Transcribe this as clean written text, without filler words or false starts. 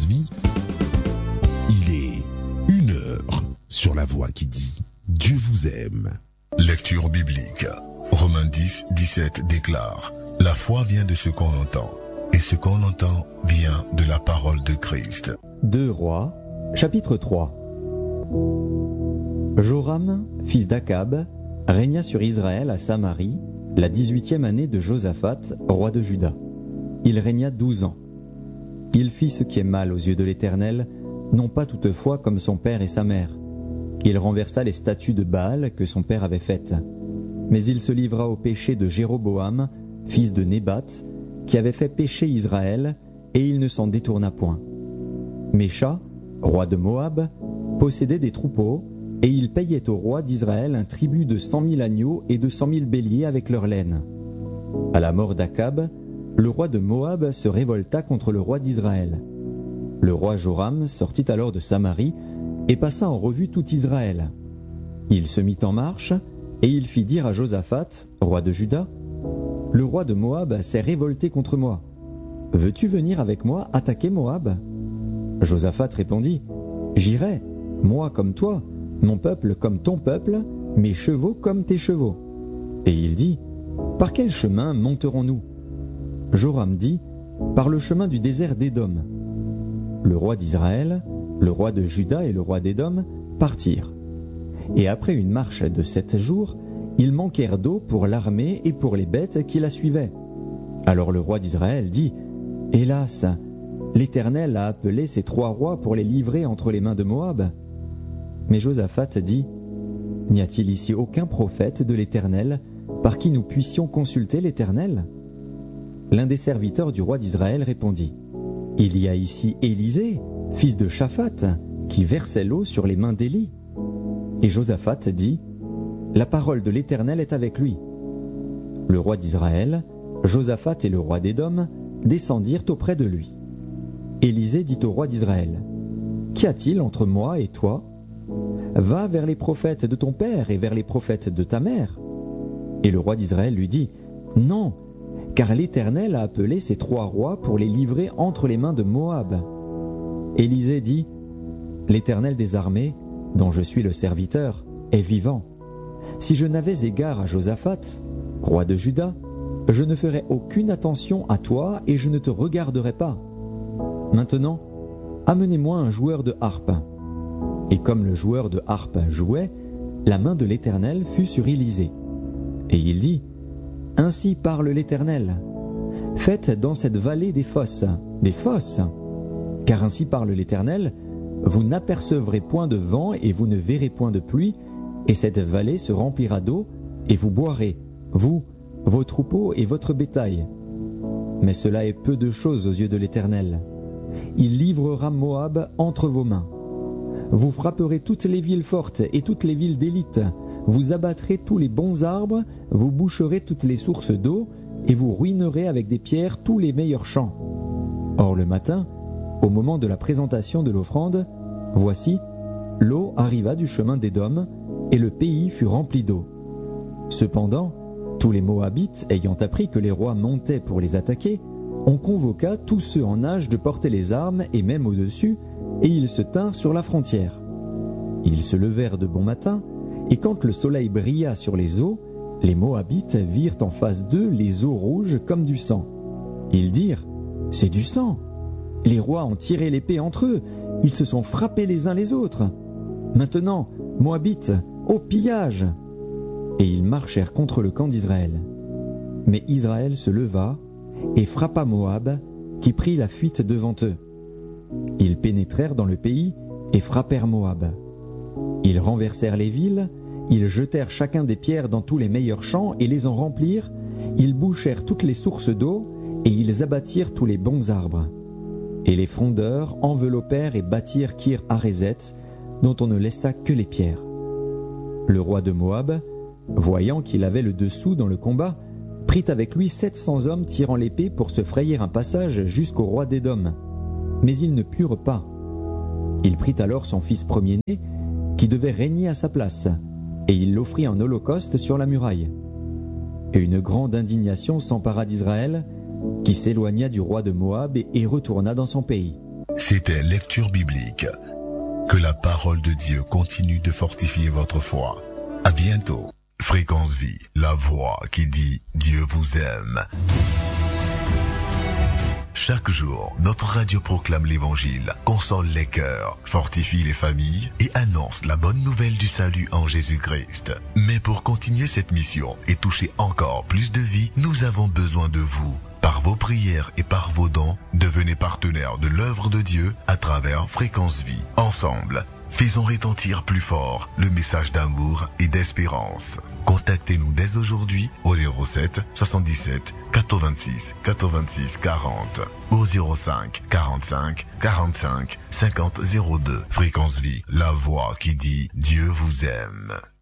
vie. Il est 1h sur la voix qui dit Dieu vous aime. Lecture biblique. Romains 10, 17 déclare: La foi vient de ce qu'on entend, et ce qu'on entend vient de la parole de Christ. 2 Rois, chapitre 3. Joram, fils d'Akab, régna sur Israël à Samarie, la 18e année de Josaphat, roi de Juda. Il régna 12 ans. Il fit ce qui est mal aux yeux de l'Éternel, non pas toutefois comme son père et sa mère. Il renversa les statues de Baal que son père avait faites. Mais il se livra au péché de Jéroboam, fils de Nébat, qui avait fait pécher Israël, et il ne s'en détourna point. Mécha, roi de Moab, possédait des troupeaux, et il payait au roi d'Israël un tribut de 100 000 agneaux et de 100 000 béliers avec leur laine. À la mort d'Akab, le roi de Moab se révolta contre le roi d'Israël. Le roi Joram sortit alors de Samarie et passa en revue tout Israël. Il se mit en marche, et il fit dire à Josaphat, roi de Juda: « Le roi de Moab s'est révolté contre moi. Veux-tu venir avec moi attaquer Moab ?» Josaphat répondit: « J'irai, moi comme toi, mon peuple comme ton peuple, mes chevaux comme tes chevaux. » Et il dit: « Par quel chemin monterons-nous » Joram dit: « Par le chemin du désert d'Édom. » Le roi d'Israël, le roi de Juda et le roi d'Édom partirent. Et après une marche de 7 jours, ils manquèrent d'eau pour l'armée et pour les bêtes qui la suivaient. Alors le roi d'Israël dit: « Hélas, l'Éternel a appelé ces 3 rois pour les livrer entre les mains de Moab. » Mais Josaphat dit: « N'y a-t-il ici aucun prophète de l'Éternel par qui nous puissions consulter l'Éternel » L'un des serviteurs du roi d'Israël répondit: « Il y a ici Élisée, fils de Shaphat, qui versait l'eau sur les mains d'Élie. » Et Josaphat dit: « La parole de l'Éternel est avec lui. » Le roi d'Israël, Josaphat et le roi d'Édom descendirent auprès de lui. Élisée dit au roi d'Israël: « Qu'y a-t-il entre moi et toi ? Va vers les prophètes de ton père et vers les prophètes de ta mère. » Et le roi d'Israël lui dit: « Non, car l'Éternel a appelé ces 3 rois pour les livrer entre les mains de Moab. » Élisée dit: « L'Éternel des armées, dont je suis le serviteur, est vivant. Si je n'avais égard à Josaphat, roi de Juda, je ne ferais aucune attention à toi et je ne te regarderais pas. Maintenant, amenez-moi un joueur de harpe. » Et comme le joueur de harpe jouait, la main de l'Éternel fut sur Élisée. Et il dit: « Ainsi parle l'Éternel. Faites dans cette vallée des fosses, car ainsi parle l'Éternel, vous n'apercevrez point de vent et vous ne verrez point de pluie, et cette vallée se remplira d'eau, et vous boirez, vous, vos troupeaux et votre bétail. Mais cela est peu de choses aux yeux de l'Éternel. Il livrera Moab entre vos mains. Vous frapperez toutes les villes fortes et toutes les villes d'élite, vous abattrez tous les bons arbres, vous boucherez toutes les sources d'eau, et vous ruinerez avec des pierres tous les meilleurs champs. Or le matin, au moment de la présentation de l'offrande, voici, l'eau arriva du chemin d'Édom, et le pays fut rempli d'eau. Cependant, tous les Moabites, ayant appris que les rois montaient pour les attaquer, on convoqua tous ceux en âge de porter les armes et même au-dessus, et ils se tinrent sur la frontière. Ils se levèrent de bon matin, et quand le soleil brilla sur les eaux, les Moabites virent en face d'eux les eaux rouges comme du sang. Ils dirent: « C'est du sang. Les rois ont tiré l'épée entre eux, ils se sont frappés les uns les autres. Maintenant, Moabites, au pillage !» Et ils marchèrent contre le camp d'Israël. Mais Israël se leva et frappa Moab, qui prit la fuite devant eux. Ils pénétrèrent dans le pays et frappèrent Moab. Ils renversèrent les villes, ils jetèrent chacun des pierres dans tous les meilleurs champs et les en remplirent, ils bouchèrent toutes les sources d'eau et ils abattirent tous les bons arbres. Et les frondeurs enveloppèrent et bâtirent Kir-Hareset, dont on ne laissa que les pierres. Le roi de Moab, voyant qu'il avait le dessous dans le combat, prit avec lui 700 hommes tirant l'épée pour se frayer un passage jusqu'au roi d'Édom. Mais ils ne purent pas. Il prit alors son fils premier-né, qui devait régner à sa place, et il l'offrit en holocauste sur la muraille. Et une grande indignation s'empara d'Israël, qui s'éloigna du roi de Moab et retourna dans son pays. C'était Lecture biblique. Que la parole de Dieu continue de fortifier votre foi. À bientôt. Fréquence Vie, la voix qui dit Dieu vous aime. Chaque jour, notre radio proclame l'évangile, console les cœurs, fortifie les familles et annonce la bonne nouvelle du salut en Jésus-Christ. Mais pour continuer cette mission et toucher encore plus de vies, nous avons besoin de vous. Par vos prières et par vos dons, devenez partenaires de l'œuvre de Dieu à travers Fréquence Vie. Ensemble, faisons retentir plus fort le message d'amour et d'espérance. Contactez-nous dès aujourd'hui au 07 77 86 86 40 ou 05 45 45 50 02. Fréquence Vie, la voix qui dit Dieu vous aime.